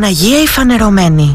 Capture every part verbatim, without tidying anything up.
Παναγία η Φανερωμένη.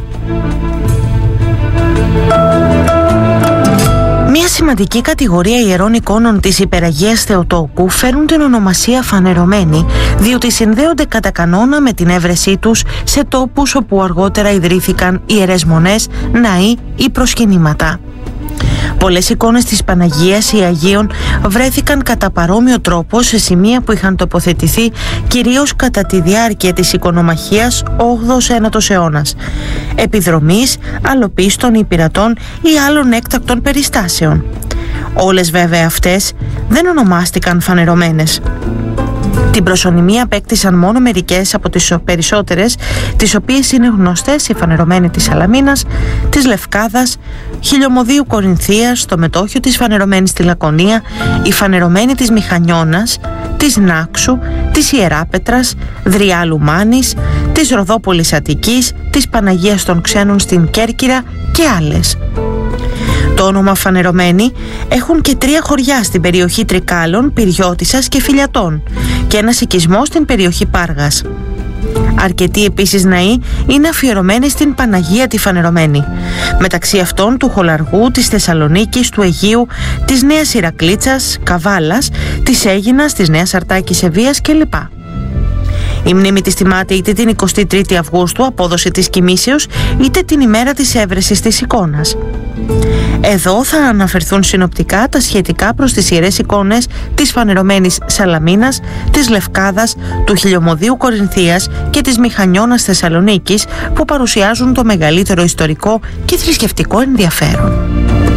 Μια σημαντική κατηγορία ιερών εικόνων της Υπεραγίας Θεοτόκου φέρουν την ονομασία Φανερωμένη, διότι συνδέονται κατά κανόνα με την έβρεσή τους σε τόπους όπου αργότερα ιδρύθηκαν ιερές μονές, ναοί ή προσκυνήματα. Πολλές εικόνες της Παναγίας ή Αγίων βρέθηκαν κατά παρόμοιο τρόπο σε σημεία που είχαν τοποθετηθεί κυρίως κατά τη διάρκεια της οικονομαχίας όγδοος ένατος αιώνας, επιδρομής, αλλοπίστων ή πειρατών ή άλλων έκτακτων περιστάσεων. Όλες βέβαια αυτές δεν ονομάστηκαν φανερωμένες. Την προσωνυμία απέκτησαν μόνο μερικές από τις περισσότερες, τις οποίες είναι γνωστές: η Φανερωμένη της Σαλαμίνας, της Λευκάδας, Χιλιομοδίου Κορινθίας, το μετόχιο της Φανερωμένης στη Λακωνία, η Φανερωμένη της Μηχανιώνας, της Νάξου, της Ιεράπετρας, Δριάλου Μάνης, της Ροδόπολης Αττικής, της Παναγίας των Ξένων στην Κέρκυρα και άλλες. Το όνομα Φανερωμένη έχουν και τρία χωριά στην περιοχή Τρικάλων, Πυριώτισσας και Φιλιατών και ένας οικισμό στην περιοχή Πάργας. Αρκετοί επίσης ναοί είναι αφιερωμένοι στην Παναγία τη Φανερωμένη, μεταξύ αυτών του Χολαργού, της Θεσσαλονίκης, του Αιγείου, της Νέας Ηρακλήτσας, Καβάλας, της Αίγινας, της Νέας Αρτάκης Ευβοίας κλπ. Η μνήμη της τιμάται είτε την εικοστή τρίτη Αυγούστου, απόδοση της κοιμήσεως, είτε την ημέρα της έβρεσης της εικόνας. Εδώ θα αναφερθούν συνοπτικά τα σχετικά προς τις ιερές εικόνες της Φανερωμένης Σαλαμίνας, της Λευκάδας, του Χιλιομοδίου Κορινθίας και της Μηχανιώνας Θεσσαλονίκης, που παρουσιάζουν το μεγαλύτερο ιστορικό και θρησκευτικό ενδιαφέρον.